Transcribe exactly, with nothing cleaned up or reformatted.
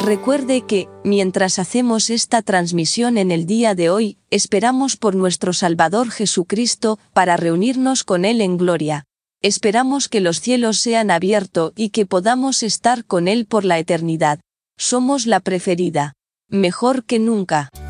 Recuerde que, mientras hacemos esta transmisión en el día de hoy, esperamos por nuestro Salvador Jesucristo para reunirnos con Él en gloria. Esperamos que los cielos sean abiertos y que podamos estar con Él por la eternidad. Somos la preferida. Mejor que nunca.